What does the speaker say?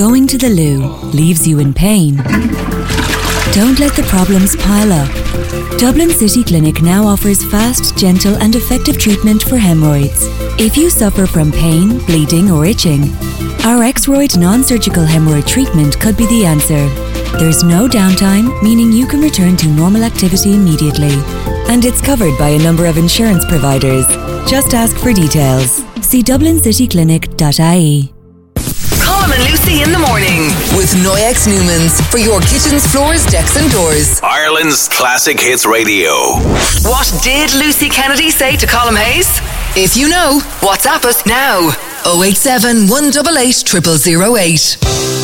Going to the loo leaves you in pain? Don't let the problems pile up. Dublin City Clinic now offers fast, gentle and effective treatment for hemorrhoids. If you suffer from pain, bleeding or itching, our X-Roid non-surgical hemorrhoid treatment could be the answer. There's no downtime, meaning you can return to normal activity immediately. And it's covered by a number of insurance providers. Just ask for details. See dublincityclinic.ie. Colm and Lucy in the morning with Noyex Newmans for your kitchens, floors, decks and doors. Ireland's Classic Hits Radio. What did Lucy Kennedy say to Colm Hayes? If you know, WhatsApp us now. 087 188 0008.